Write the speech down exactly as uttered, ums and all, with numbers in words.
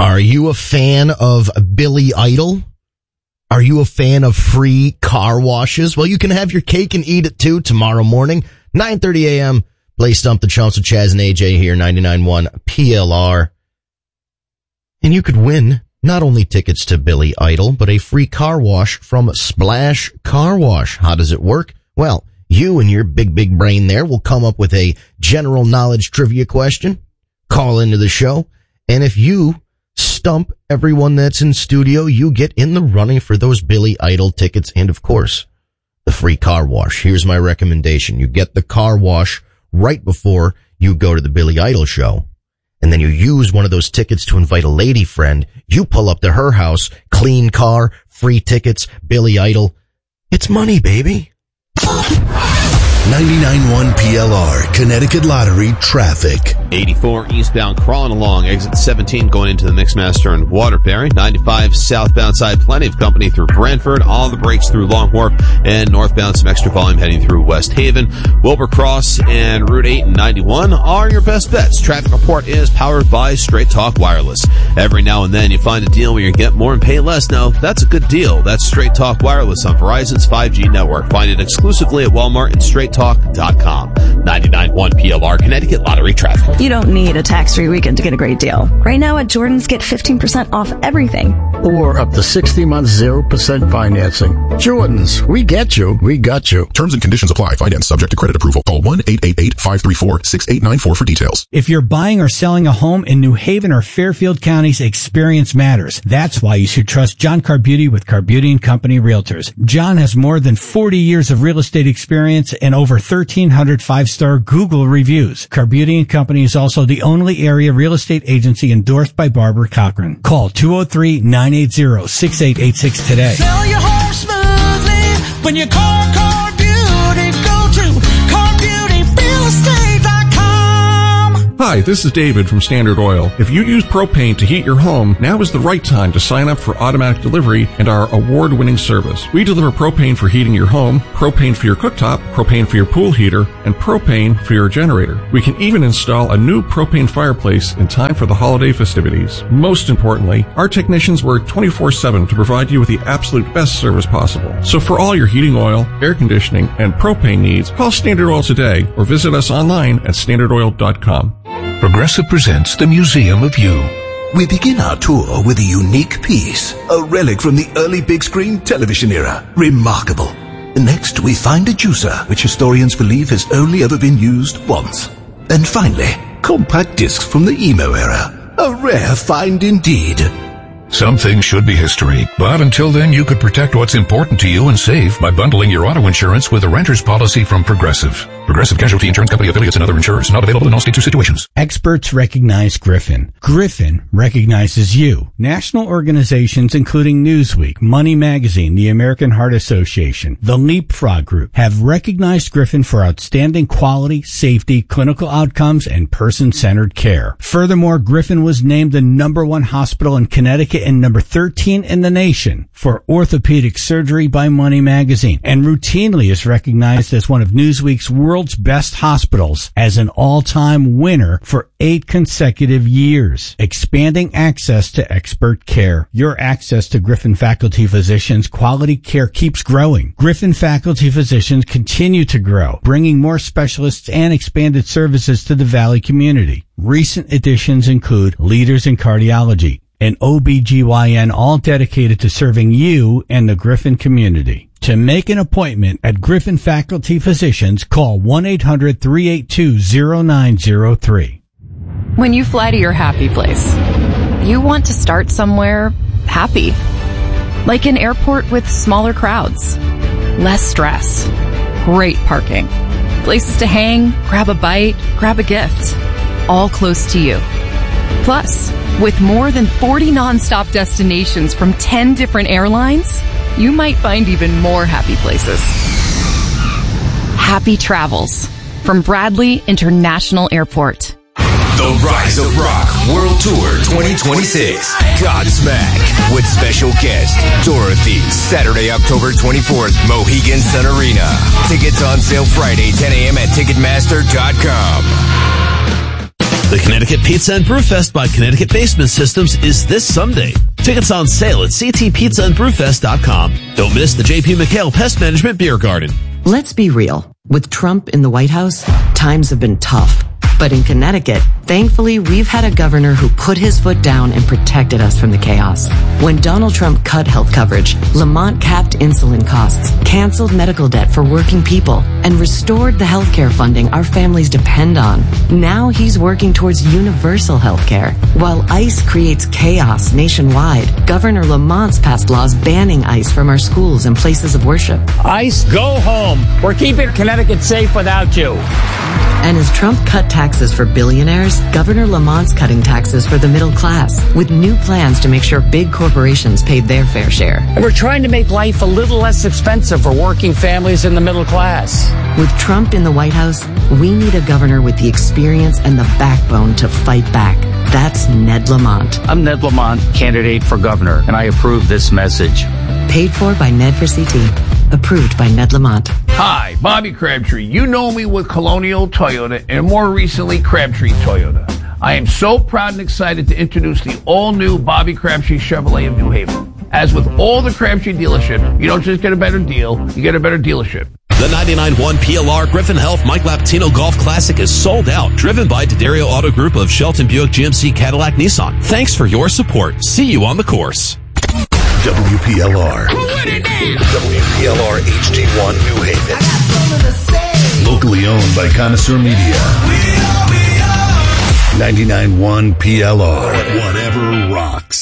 Are you a fan of Billy Idol? Are you a fan of free car washes? Well, you can have your cake and eat it too tomorrow morning, nine thirty a.m. Play Stump the Chumps with Chaz and A J here, ninety-nine point one P L R. And you could win not only tickets to Billy Idol, but a free car wash from Splash Car Wash. How does it work? Well, you and your big, big brain there will come up with a general knowledge trivia question, call into the show, and if you stump everyone that's in studio, you get in the running for those Billy Idol tickets and, of course, the free car wash. Here's my recommendation. You get the car wash right before you go to the Billy Idol show, and then you use one of those tickets to invite a lady friend. You pull up to her house, clean car, free tickets, Billy Idol. It's money, baby. ninety-nine point one P L R, Connecticut Lottery traffic. eighty-four eastbound crawling along, exit seventeen going into the Mixmaster and Waterbury. ninety-five southbound side, plenty of company through Brantford. All the brakes through Long Wharf, and northbound some extra volume heading through West Haven. Wilbur Cross and Route eight and ninety-one are your best bets. Traffic report is powered by Straight Talk Wireless. Every now and then you find a deal where you get more and pay less. Now, that's a good deal. That's Straight Talk Wireless on Verizon's five G network. Find it exclusively at Walmart and straight talk dot com. ninety-nine point one P L R, Connecticut Lottery traffic. You don't need a tax-free weekend to get a great deal. Right now at Jordan's, get fifteen percent off everything. Or up to sixty months, zero percent financing. Jordan's, we get you, we got you. Terms and conditions apply. Finance subject to credit approval. Call one eight eight eight, five three four, six eight nine four for details. If you're buying or selling a home in New Haven or Fairfield counties, experience matters. That's why you should trust John Carbuty with Carbuty and Company Realtors. John has more than forty years of real estate experience and over thirteen hundred five-star Google reviews. Carbuty and Company is also the only area real estate agency endorsed by Barbara Cochran. Call two oh three, nine eight zero, six eight eight six today. Sell your home smoothly when you call Carbuty. Go to car beauty real estate dot com. Hi, this is David from Standard Oil. If you use propane to heat your home, now is the right time to sign up for automatic delivery and our award-winning service. We deliver propane for heating your home, propane for your cooktop, propane for your pool heater, and propane for your generator. We can even install a new propane fireplace in time for the holiday festivities. Most importantly, our technicians work twenty-four seven to provide you with the absolute best service possible. So for all your heating oil, air conditioning, and propane needs, call Standard Oil today or visit us online at standard oil dot com. Progressive presents the Museum of You. We begin our tour with a unique piece, a relic from the early big screen television era. Remarkable. Next, we find a juicer, which historians believe has only ever been used once. And finally, compact discs from the emo era. A rare find indeed. Some things should be history, but until then you could protect what's important to you and save by bundling your auto insurance with a renter's policy from Progressive. Progressive Casualty Insurance Company affiliates and other insurers. Not available in all states or situations. Experts recognize Griffin. Griffin recognizes you. National organizations including Newsweek, Money Magazine, the American Heart Association, the Leapfrog Group have recognized Griffin for outstanding quality, safety, clinical outcomes, and person-centered care. Furthermore, Griffin was named the number one hospital in Connecticut and number thirteen in the nation for orthopedic surgery by Money Magazine, and routinely is recognized as one of Newsweek's world's best hospitals as an all-time winner for eight consecutive years. Expanding access to expert care. Your access to Griffin faculty physicians quality care keeps growing. Griffin faculty physicians continue to grow, bringing more specialists and expanded services to the Valley community. Recent additions include Leaders in Cardiology, and O B G Y N, all dedicated to serving you and the Griffin community. To make an appointment at Griffin Faculty Physicians, call one eight hundred, three eight two, zero nine zero three. When you fly to your happy place, you want to start somewhere happy. Like an airport with smaller crowds, less stress, great parking, places to hang, grab a bite, grab a gift, all close to you. Plus, with more than forty nonstop destinations from ten different airlines, you might find even more happy places. Happy travels from Bradley International Airport. The Rise of Rock World Tour twenty twenty-six. Godsmack with special guest Dorothy. Saturday, October twenty-fourth, Mohegan Sun Arena. Tickets on sale Friday, ten a.m. at ticketmaster dot com. The Connecticut Pizza and Brewfest by Connecticut Basement Systems is this Sunday. Tickets on sale at c t pizza and brewfest dot com. Don't miss the J P McHale Pest Management Beer Garden. Let's be real. With Trump in the White House, times have been tough. But in Connecticut, thankfully, we've had a governor who put his foot down and protected us from the chaos. When Donald Trump cut health coverage, Lamont capped insulin costs, canceled medical debt for working people, and restored the health care funding our families depend on. Now he's working towards universal health care. While ICE creates chaos nationwide, Governor Lamont's passed laws banning ICE from our schools and places of worship. ICE, go home. We're keeping Connecticut safe without you. And as Trump cut taxes for billionaires, Governor Lamont's cutting taxes for the middle class, with new plans to make sure big corporations paid their fair share. And we're trying to make life a little less expensive for working families in the middle class. With Trump in the White House, we need a governor with the experience and the backbone to fight back. That's Ned Lamont. I'm Ned Lamont, candidate for governor, and I approve this message. Paid for by Ned for C T. Approved by Ned Lamont. Hi, Bobby Crabtree. You know me with Colonial Toyota and more recently Crabtree Toyota. I am so proud and excited to introduce the all-new Bobby Crabtree Chevrolet of New Haven. As with all the Crabtree dealership, you don't just get a better deal, you get a better dealership. The ninety-nine point one P L R Griffin Health Mike Laptino Golf Classic is sold out, driven by D'Addario Auto Group of Shelton Buick G M C Cadillac Nissan. Thanks for your support. See you on the course. W P L R. W P L R H D one New Haven. Locally owned by Connoisseur Media. ninety-nine point one P L R. Whatever rocks.